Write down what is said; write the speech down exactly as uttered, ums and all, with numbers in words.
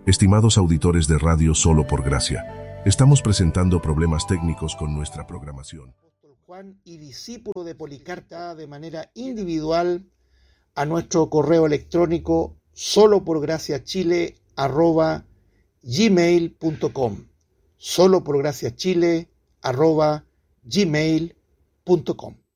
Estimados auditores de Radio Solo por Gracia, estamos presentando problemas técnicos con nuestra programación. Juan y discípulo de Policarpa de manera individual a nuestro correo electrónico soloporgraciachile arroba gmail punto com soloporgraciachile arroba gmail punto com.